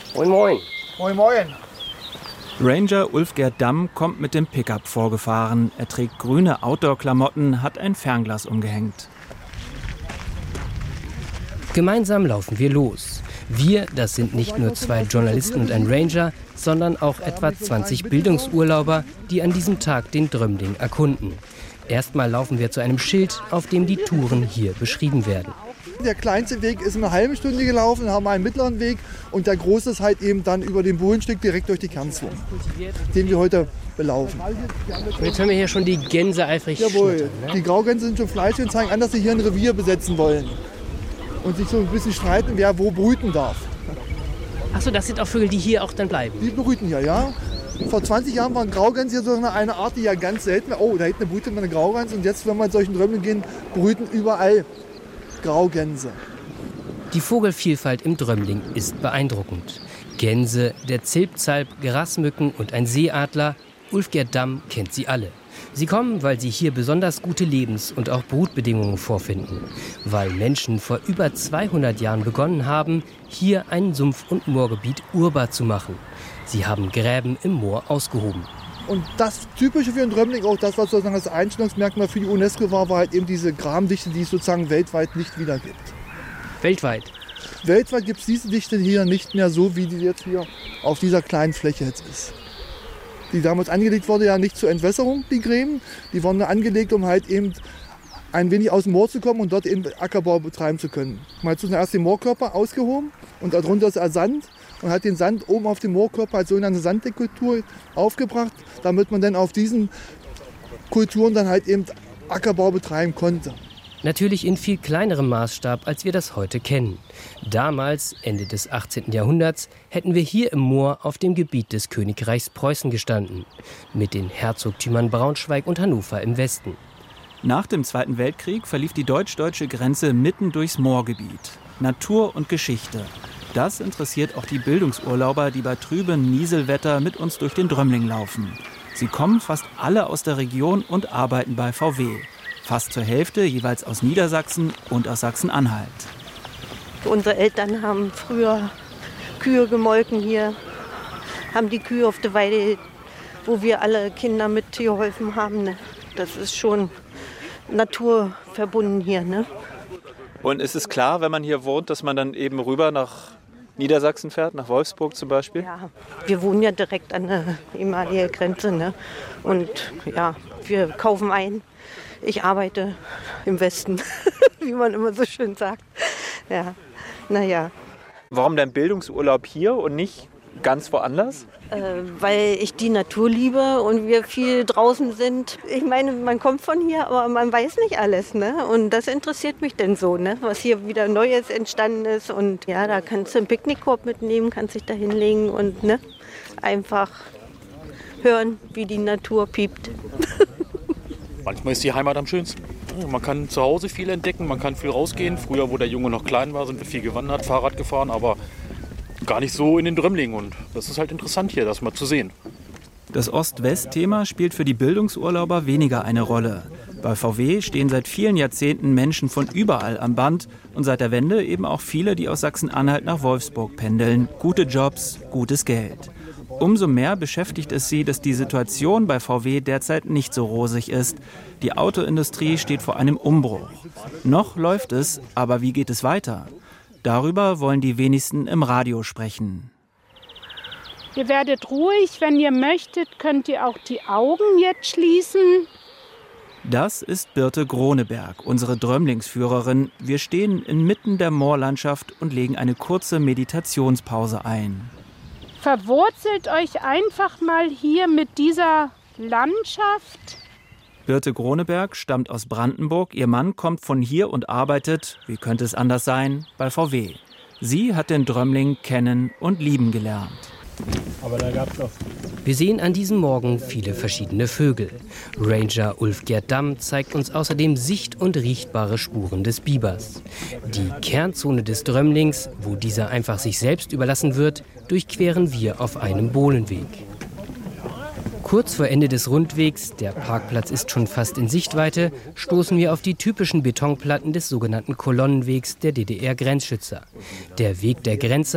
Moin, moin. Moin, moin. Ranger Ulf-Gerd Damm kommt mit dem Pickup vorgefahren. Er trägt grüne Outdoor-Klamotten, hat ein Fernglas umgehängt. Gemeinsam laufen wir los. Wir, das sind nicht nur 2 Journalisten und ein Ranger, sondern auch etwa 20 Bildungsurlauber, die an diesem Tag den Drömling erkunden. Erstmal laufen wir zu einem Schild, auf dem die Touren hier beschrieben werden. Der kleinste Weg ist eine halbe Stunde gelaufen, dann haben wir einen mittleren Weg und der große ist halt eben dann über den Bohlenstück direkt durch die Kernzone, den wir heute belaufen. Und jetzt hören wir hier schon die Gänse eifrig Jawohl, schnattern, ne? Die Graugänse sind schon fleischig und zeigen an, dass sie hier ein Revier besetzen wollen und sich so ein bisschen streiten, wer wo brüten darf. Achso, das sind auch Vögel, die hier auch dann bleiben? Die brüten hier, ja. Vor 20 Jahren waren Graugänse hier so eine Art, die ja ganz selten war. Oh, da hinten brütet man eine Graugans und jetzt, wenn wir in solchen Drömlingen gehen, brüten überall Graugänse. Die Vogelvielfalt im Drömling ist beeindruckend. Gänse, der Zilpzalp, Grasmücken und ein Seeadler. Ulf-Gerd Damm kennt sie alle. Sie kommen, weil sie hier besonders gute Lebens- und auch Brutbedingungen vorfinden. Weil Menschen vor über 200 Jahren begonnen haben, hier ein Sumpf- und Moorgebiet urbar zu machen. Sie haben Gräben im Moor ausgehoben. Und das Typische für den Drömling, auch das, was sozusagen das Einstellungsmerkmal für die UNESCO war halt eben diese Grabendichte, die es sozusagen weltweit nicht wieder gibt. Weltweit? Weltweit gibt es diese Dichte hier nicht mehr so, wie die jetzt hier auf dieser kleinen Fläche jetzt ist. Die damals angelegt wurde, ja nicht zur Entwässerung, die Gräben. Die wurden angelegt, um halt eben ein wenig aus dem Moor zu kommen und dort eben Ackerbau betreiben zu können. Man hat zuerst den Moorkörper ausgehoben und darunter ist er Sand und hat den Sand oben auf dem Moorkörper als sogenannte Sanddeckultur aufgebracht, damit man dann auf diesen Kulturen dann halt eben Ackerbau betreiben konnte. Natürlich in viel kleinerem Maßstab, als wir das heute kennen. Damals, Ende des 18. Jahrhunderts, hätten wir hier im Moor auf dem Gebiet des Königreichs Preußen gestanden. Mit den Herzogtümern Braunschweig und Hannover im Westen. Nach dem Zweiten Weltkrieg verlief die deutsch-deutsche Grenze mitten durchs Moorgebiet. Natur und Geschichte. Das interessiert auch die Bildungsurlauber, die bei trübem Nieselwetter mit uns durch den Drömling laufen. Sie kommen fast alle aus der Region und arbeiten bei VW. Fast zur Hälfte jeweils aus Niedersachsen und aus Sachsen-Anhalt. Unsere Eltern haben früher Kühe gemolken hier, haben die Kühe auf der Weide, wo wir alle Kinder mitgeholfen haben. Ne? Das ist schon naturverbunden hier. Ne? Und ist es klar, wenn man hier wohnt, dass man dann eben rüber nach Niedersachsen fährt, nach Wolfsburg zum Beispiel? Ja, wir wohnen ja direkt an der ehemaligen Grenze. Ne? Und ja, wir kaufen ein. Ich arbeite im Westen, wie man immer so schön sagt. Ja, naja. Warum denn Bildungsurlaub hier und nicht ganz woanders? Weil ich die Natur liebe und wir viel draußen sind. Ich meine, man kommt von hier, aber man weiß nicht alles. Ne? Und das interessiert mich denn so, ne? Was hier wieder Neues entstanden ist. Und ja, da kannst du einen Picknickkorb mitnehmen, kannst dich da hinlegen und ne? Einfach hören, wie die Natur piept. Manchmal ist die Heimat am schönsten. Man kann zu Hause viel entdecken, man kann viel rausgehen. Früher, wo der Junge noch klein war, sind wir viel gewandert, Fahrrad gefahren, aber gar nicht so in den Drömling. Und das ist halt interessant hier, das mal zu sehen. Das Ost-West-Thema spielt für die Bildungsurlauber weniger eine Rolle. Bei VW stehen seit vielen Jahrzehnten Menschen von überall am Band und seit der Wende eben auch viele, die aus Sachsen-Anhalt nach Wolfsburg pendeln. Gute Jobs, gutes Geld. Umso mehr beschäftigt es sie, dass die Situation bei VW derzeit nicht so rosig ist. Die Autoindustrie steht vor einem Umbruch. Noch läuft es, aber wie geht es weiter? Darüber wollen die wenigsten im Radio sprechen. Ihr werdet ruhig, wenn ihr möchtet, könnt ihr auch die Augen jetzt schließen. Das ist Birte Groneberg, unsere Drömlingsführerin. Wir stehen inmitten der Moorlandschaft und legen eine kurze Meditationspause ein. Verwurzelt euch einfach mal hier mit dieser Landschaft. Birte Groneberg stammt aus Brandenburg. Ihr Mann kommt von hier und arbeitet, wie könnte es anders sein, bei VW. Sie hat den Drömling kennen und lieben gelernt. Aber da gab's doch. Wir sehen an diesem Morgen viele verschiedene Vögel. Ranger Ulf-Gerd Damm zeigt uns außerdem sicht- und riechtbare Spuren des Bibers. Die Kernzone des Drömlings, wo dieser einfach sich selbst überlassen wird, durchqueren wir auf einem Bohlenweg. Kurz vor Ende des Rundwegs, der Parkplatz ist schon fast in Sichtweite, stoßen wir auf die typischen Betonplatten des sogenannten Kolonnenwegs der DDR-Grenzschützer. Der Weg der Grenzer